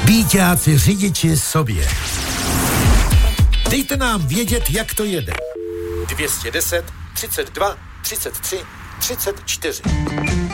Bíťáci řidiči sobě. Dejte nám vědět, jak to jede. 210 32 33 34.